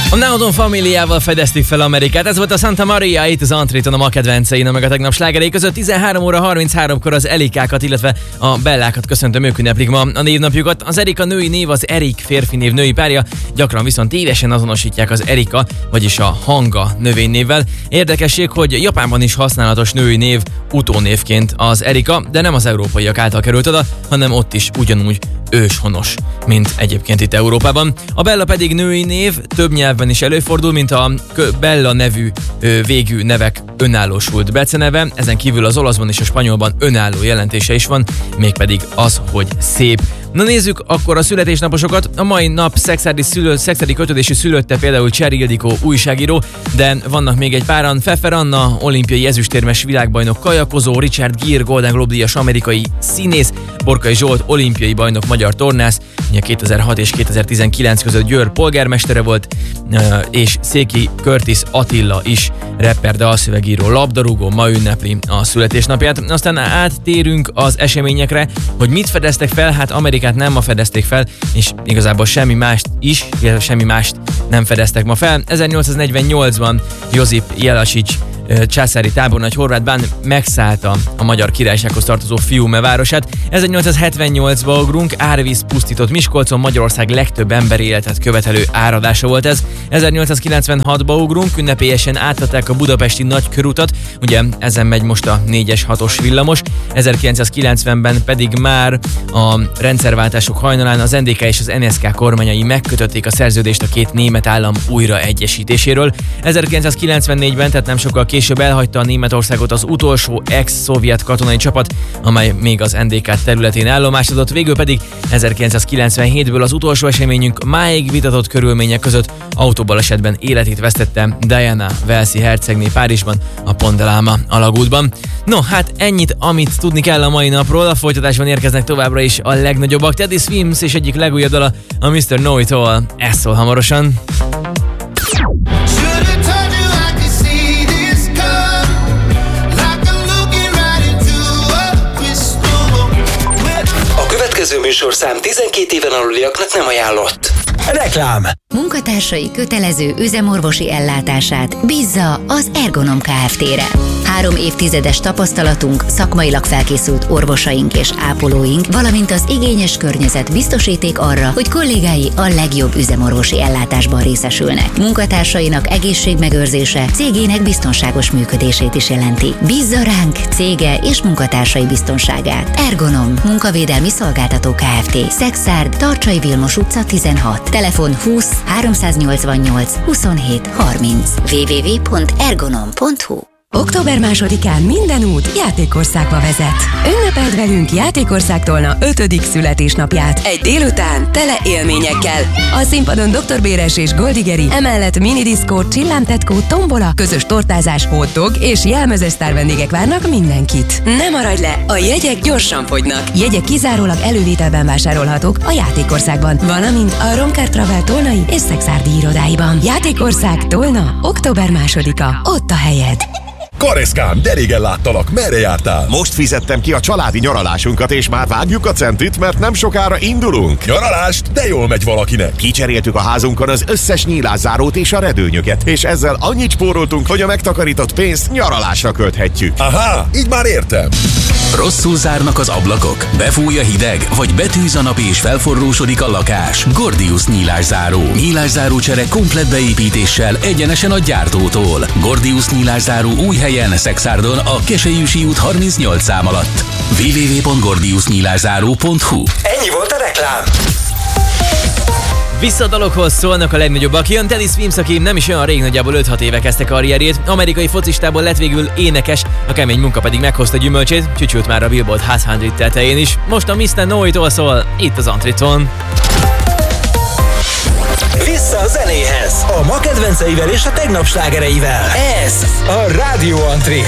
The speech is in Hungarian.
A Naudon Familiával fedezték fel Amerikát, ez volt a Santa Maria, itt az Antréton, a ma kedvencein, meg a tegnap slágerei között. 13 óra 33-kor az Elikákat, illetve a Bellákat köszöntöm, ők ünneplik ma a névnapjukat. Az Erika női név, az Erik férfi név női párja, gyakran viszont tévesen azonosítják az Erika, vagyis a Hanga növénynévvel. Érdekesség, hogy Japánban is használatos női név utónévként az Erika, de nem az európaiak által került oda, hanem ott is ugyanúgy őshonos, mint egyébként itt Európában. A Bella pedig női név, több nyelven is előfordul, mint a Bella nevű végű nevek önállósult beceneve, ezen kívül az olaszban és a spanyolban önálló jelentése is van, mégpedig az, hogy szép. Na nézzük akkor a születésnaposokat. A mai nap szexádi kötődésű szülötte például Cseri Ildikó újságíró, de vannak még egy páran: Pfeffer Anna, olimpiai ezüstérmes világbajnok kajakozó, Richard Gere, Golden Globe-díjas amerikai színész, Borkai Zsolt, olimpiai bajnok magyar tornász, ugye 2006 és 2019 között Győr polgármestere volt, és Széki Curtis Attila is rapper, dalszövegíró, labdarúgó, ma ünnepli a születésnapját. Aztán áttérünk az eseményekre, hogy mit fedeztek fel. Hát Amerikát nem ma fedezték fel, és igazából semmi mást nem fedeztek ma fel. 1848-ban Josip Jelačić császári tábornagy horvát bán megszállta a Magyar Királysághoz tartozó Fiume városát. 1878-ba ugrunk, árvíz pusztított Miskolcon, Magyarország legtöbb emberi életet követelő áradása volt ez. 1896-ba ugrunk, ünnepélyesen átadták a budapesti nagykörutat, ugye ezen megy most a 4-es 6-os villamos. 1990-ben pedig már a rendszerváltások hajnalán az NDK és az NSK kormányai megkötötték a szerződést a két német állam újraegyesítéséről. 1994-ben, tehát nem sokkal később elhagyta a Németországot az utolsó ex-szovjet katonai csapat, amely még az NDK területén állomásodott. Végül pedig 1997-ből az utolsó eseményünk máig vitatott körülmények között autóbalesetben életét vesztette Diana Walesi hercegné Párizsban, a Pont de l'Alma alagútban. No, hát ennyit, amit tudni kell a mai napról. A folytatásban érkeznek továbbra is a legnagyobbak. Teddy Swims és egyik legújabb dala, a Mr. Know It All. Ez szól hamarosan. A következő műsorszám 12 éven aluliaknak nem ajánlott. Reklám. Munkatársai kötelező üzemorvosi ellátását bízza az Ergonom Kft-re. 3 évtizedes tapasztalatunk, szakmailag felkészült orvosaink és ápolóink, valamint az igényes környezet biztosíték arra, hogy kollégái a legjobb üzemorvosi ellátásban részesülnek. Munkatársainak egészségmegőrzése cégének biztonságos működését is jelenti. Bízza ránk cége és munkatársai biztonságát. Ergonom Munkavédelmi Szolgáltató Kft. Szexárd, Tarcsai Vilmos utca 16. Telefon 20 388 27 30. www.ergonom.hu. Október 2-án minden út Játékországba vezet. Ünnepeld velünk Játékországtól 5. születésnapját. Egy délután tele élményekkel. A színpadon Dr. Béres és Goldigeri, emellett minidiszkó, csillámtetkó, tombola, közös tortázás, hotdog és jelmezes sztárvendégek várnak mindenkit. Ne maradj le, a jegyek gyorsan fogynak. Jegyek kizárólag elővételben vásárolhatók a Játékországban, valamint a Romkár Travel tolnai és szexárdi irodáiban. Játékország Tolna, október 2-a. Ott a helyed. Kareszkám, de régen láttalak, merre jártál? Most fizettem ki a családi nyaralásunkat, és már vágjuk a centit, mert nem sokára indulunk. Nyaralást? De jól megy valakinek. Kicseréltük a házunkon az összes nyílászárót és a redőnyöket, és ezzel annyit spóroltunk, hogy a megtakarított pénzt nyaralásra költhetjük. Aha, így már értem. Rosszul zárnak az ablakok, befúj a hideg, vagy betűz a nap és felforrósodik a lakás. Gordius nyílászáró. Nyílászáró csere komplett beépítéssel egyenesen a gyártótól. Gordius nyílászáró új helyen, Szexárdon, a Keselyűsi út 38 szám alatt. www.gordiusnyílászáró.hu. Ennyi volt a reklám. Vissza a dalokhoz szólnak a legnagyobbak. Jön Teddy Swims, aki nem is olyan rég, nagyjából 5-6 éve kezdte karrierjét. Amerikai focistából lett végül énekes, a kemény munka pedig meghozta gyümölcsét, csücsült már a Billboard Hot 100 tetején is. Most a Mr. Know It All szól, itt az Antréton. Vissza a zenéhez, a ma kedvenceivel és a tegnap slágereivel. Ez a Rádió Antré.